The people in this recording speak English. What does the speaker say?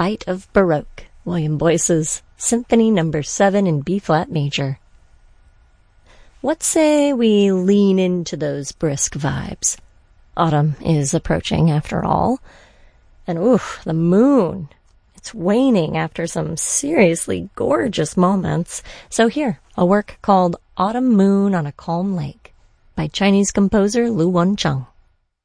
Bite of Baroque, William Boyce's Symphony No. 7 in B-flat major. What say we lean into those brisk vibes? Autumn is approaching, after all. And oof, the moon. It's waning after some seriously gorgeous moments. So here, a work called Autumn Moon on a Calm Lake by Chinese composer Lu Wencheng.